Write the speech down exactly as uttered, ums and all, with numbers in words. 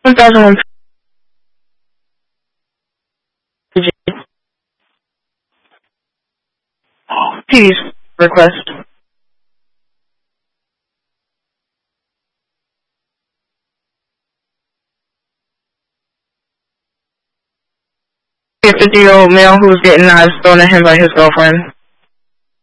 one thousand one P D's request. A fifty-year-old male who was getting knives thrown at him by his girlfriend.